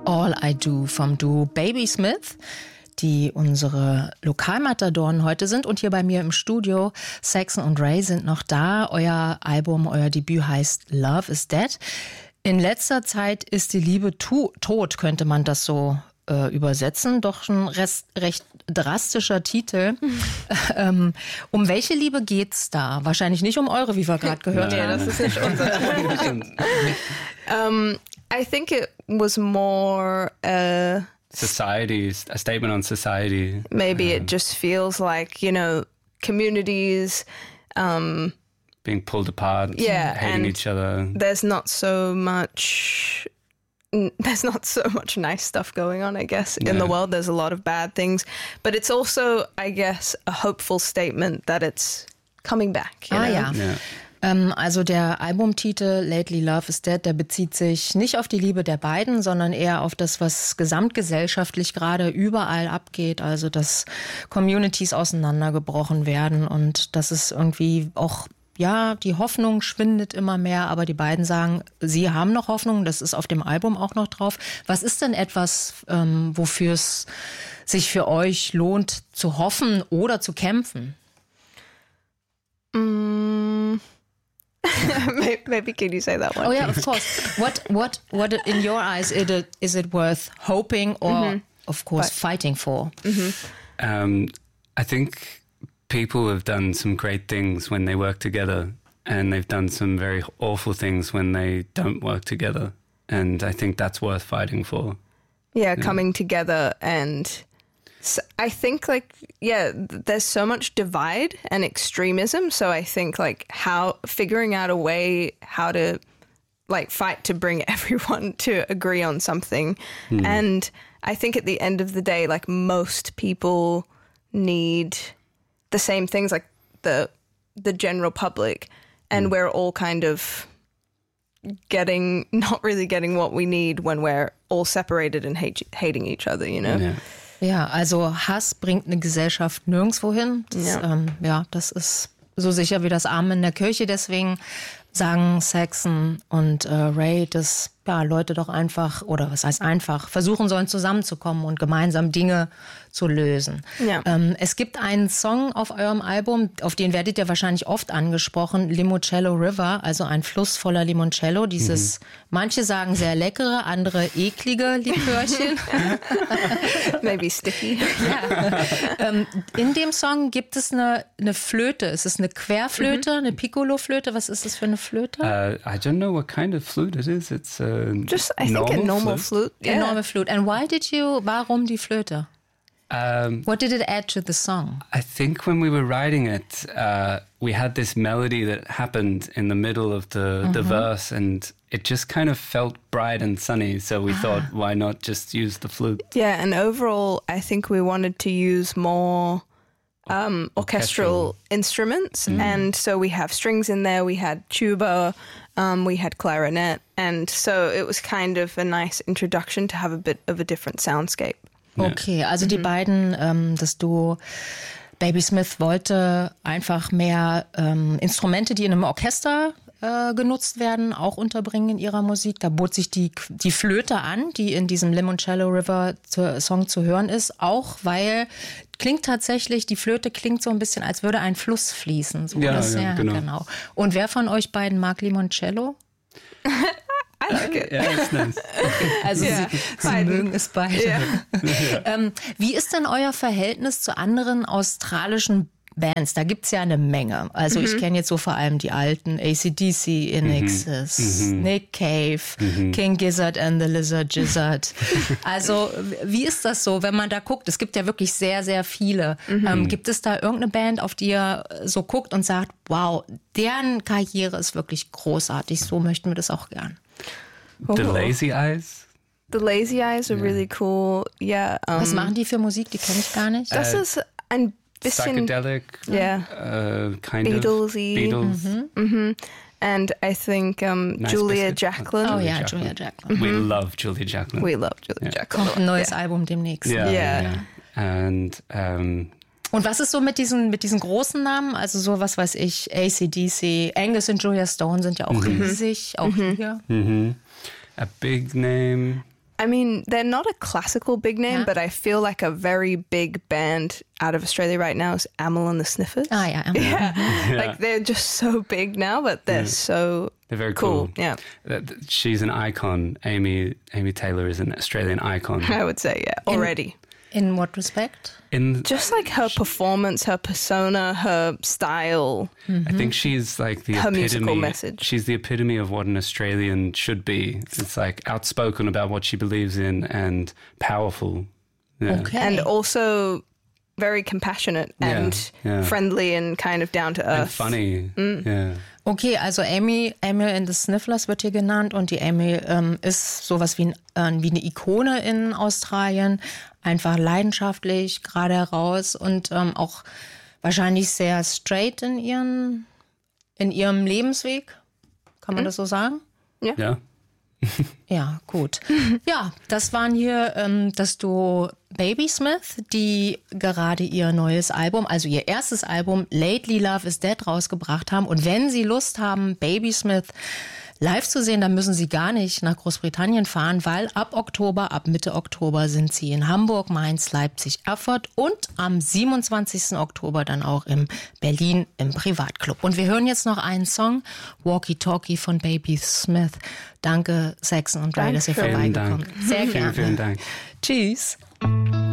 All I Do vom Duo Baby Smith, die unsere Lokalmatadoren heute sind. Und hier bei mir im Studio, Saxon und Ray sind noch da. Euer Album, euer Debüt heißt Love is Dead. In letzter Zeit ist die Liebe tot, könnte man das so übersetzen. Doch ein recht drastischer Titel. Um welche Liebe geht's da? Wahrscheinlich nicht um eure, wie wir gerade gehört haben. Nee, das ist nicht unser. I think it was more society, a statement on society. Maybe it just feels like, communities being pulled apart, yeah, hating each other. There's not so much nice stuff going on, I guess, in the world. There's a lot of bad things, but it's also, I guess, a hopeful statement that it's coming back. You know? Ja. Also der Albumtitel Lately Love is Dead, der bezieht sich nicht auf die Liebe der beiden, sondern eher auf das, was gesamtgesellschaftlich gerade überall abgeht. Also dass Communities auseinandergebrochen werden und dass es irgendwie auch, ja, die Hoffnung schwindet immer mehr, aber die beiden sagen, sie haben noch Hoffnung, das ist auf dem Album auch noch drauf. Was ist denn etwas, wofür es sich für euch lohnt zu hoffen oder zu kämpfen? Maybe can you say that one? Oh yeah, of course. What in your eyes is it worth hoping or of course fighting for? I think people have done some great things when they work together, and they've done some very awful things when they don't work together, and I think that's worth fighting for. Yeah, coming together, and I think there's so much divide and extremism, so I think figuring out a way how to fight to bring everyone to agree on something. And I think at the end of the day, most people need the same things, like the general public, and we're all kind of not really getting what we need when we're all separated and hating each other, Yeah. Ja, also Hass bringt eine Gesellschaft nirgendwo hin. Das ist so sicher wie das Amen in der Kirche. Deswegen sagen Saxon und Ray, dass Leute doch einfach, oder was heißt einfach, versuchen sollen zusammenzukommen und gemeinsam Dinge zu lösen. Ja. Es gibt einen Song auf eurem Album, auf den werdet ihr wahrscheinlich oft angesprochen, Limoncello River, also ein Fluss voller Limoncello, dieses, manche sagen sehr leckere, andere eklige Likörchen. Maybe sticky. Ja. In dem Song gibt es eine Flöte. Ist es eine Querflöte, eine Piccolo-Flöte? Was ist das für eine Flöte? I don't know what kind of flute it is. It's just, I think, a normal flute. Yeah. A normal flute. And warum die Flöte? What did it add to the song? I think when we were writing it, we had this melody that happened in the middle of the verse, and it just kind of felt bright and sunny. So we thought, why not just use the flute? Yeah, and overall, I think we wanted to use more orchestral instruments. And so we have strings in there, we had tuba, we had clarinet. And so it was kind of a nice introduction to have a bit of a different soundscape. Okay, also die beiden, das Duo Baby Smith wollte einfach mehr Instrumente, die in einem Orchester genutzt werden, auch unterbringen in ihrer Musik. Da bot sich die Flöte an, die in diesem Limoncello River Song zu hören ist, auch weil die Flöte klingt so ein bisschen, als würde ein Fluss fließen. So, ja, genau. Und wer von euch beiden mag Limoncello? I like it. Ja, ist nice. Also sie mögen es beide. Yeah. Wie ist denn euer Verhältnis zu anderen australischen Bands? Da gibt's ja eine Menge. Also ich kenne jetzt so vor allem die alten AC/DC, INXS, Nick Cave, King Gizzard and the Lizard Gizzard. Also wie ist das so, wenn man da guckt? Es gibt ja wirklich sehr, sehr viele. Gibt es da irgendeine Band, auf die ihr so guckt und sagt, wow, deren Karriere ist wirklich großartig, so möchten wir das auch gern? The Lazy Eyes. The Lazy Eyes are really cool. Yeah. Was machen die für Musik? Die kenne ich gar nicht. Das ist ein bisschen psychedelic, kind Beatlesy. of Beatles. And I think Julia Jacklin. Oh ja, Julia Jacklin. We love Julia Jacklin. We love Julia Jacklin. Kommt ein neues Album demnächst. Yeah. And und was ist so mit diesen großen Namen? Also so, was weiß ich, AC/DC, Angus und Julia Stone sind ja auch riesig, auch hier. A big name. I mean, they're not a classical big name, but I feel like a very big band out of Australia right now is Amyl and the Sniffers. Ah, ja. Yeah. Like they're just so big now, but they're They're very cool. Yeah. She's an icon. Amy Taylor is an Australian icon. I would say, yeah, already. In what respect? Just like her performance, her persona, her style. I think she's like the her epitome. musical message. She's the epitome of what an Australian should be. It's like outspoken about what she believes in and powerful. Yeah. Okay. And also very compassionate and friendly and kind of down to earth. And funny. Yeah. Okay, also Amy and the Snifflers wird hier genannt und die Amy ist sowas wie eine Ikone in Australien. Einfach leidenschaftlich, gerade heraus und auch wahrscheinlich sehr straight in ihrem Lebensweg. Kann man das so sagen? Ja. Ja, gut. Ja, das waren hier das Duo Babysmith, die gerade ihr neues Album, also ihr erstes Album Lately Love is Dead rausgebracht haben. Und wenn Sie Lust haben, Babysmith live zu sehen, dann müssen Sie gar nicht nach Großbritannien fahren, weil ab Mitte Oktober sind Sie in Hamburg, Mainz, Leipzig, Erfurt und am 27. Oktober dann auch in Berlin im Privatclub. Und wir hören jetzt noch einen Song, Walkie Talkie von Babysmith. Danke, Saxon und Ray, dass ihr vorbeigekommen seid. Sehr gerne. Vielen Dank. Tschüss.